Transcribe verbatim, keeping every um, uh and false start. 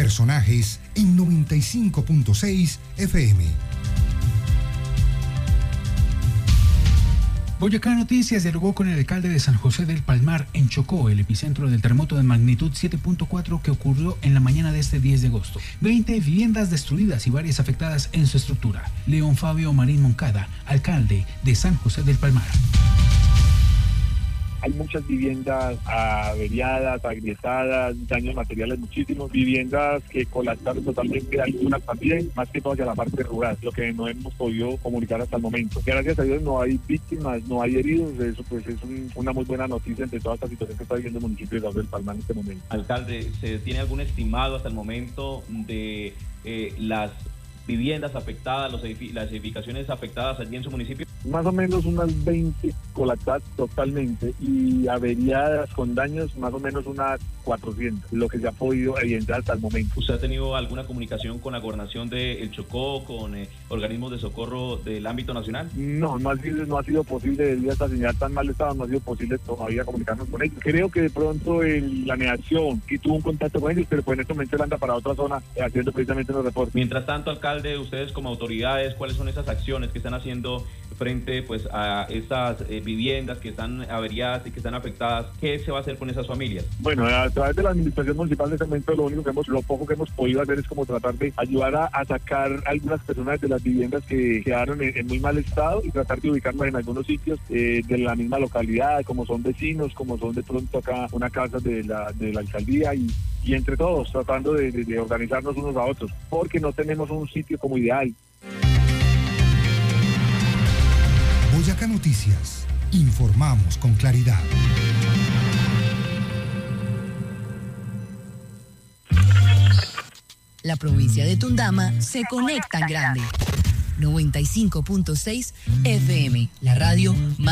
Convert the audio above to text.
Personajes en noventa y cinco punto seis F M. Boyacá Noticias dialogó con el alcalde de San José del Palmar en Chocó, el epicentro del terremoto de magnitud siete punto cuatro que ocurrió en la mañana de este diez de agosto. veinte viviendas destruidas y varias afectadas en su estructura. León Fabio Marín Moncada, alcalde de San José del Palmar. Hay muchas viviendas averiadas, agrietadas, daños materiales muchísimos, viviendas que colapsaron totalmente, algunas también, más que todo hacia la parte rural, lo que no hemos podido comunicar hasta el momento. Gracias a Dios no hay víctimas, no hay heridos, eso pues es un, una muy buena noticia entre toda esta situación que está viviendo el municipio de San José del Palmar en este momento. Alcalde, ¿se tiene algún estimado hasta el momento de eh, las viviendas afectadas, los edific- las edificaciones afectadas allí en su municipio? Más o menos unas veinte colapsadas totalmente y averiadas con daños más o menos unas cuatrocientas, lo que se ha podido evidenciar hasta el momento. ¿Usted ha tenido alguna comunicación con la gobernación de El Chocó, con eh, organismos de socorro del ámbito nacional? No, no ha sido, no ha sido posible, debido a esta señal tan mal estado, no ha sido posible todavía comunicarnos con ellos. Creo que de pronto el, la negación sí tuvo un contacto con ellos, pero pues en este momento él anda para otra zona eh, haciendo precisamente los reportes. Mientras tanto, alcalde, ustedes como autoridades, ¿cuáles son esas acciones que están haciendo frente pues a estas eh, viviendas que están averiadas y que están afectadas? ¿Qué se va a hacer con esas familias? Bueno, a través de la administración municipal en este momento lo único que hemos, lo poco que hemos podido hacer es como tratar de ayudar a, a sacar a algunas personas de las viviendas que quedaron en, en muy mal estado y tratar de ubicarnos en algunos sitios eh, de la misma localidad, como son vecinos, como son de pronto acá una casa de la, de la alcaldía y, y entre todos tratando de, de, de organizarnos unos a otros, porque no tenemos un sitio como ideal. Boyacá Noticias, informamos con claridad. La provincia de Tundama se conecta en grande. noventa y cinco punto seis F M, la radio más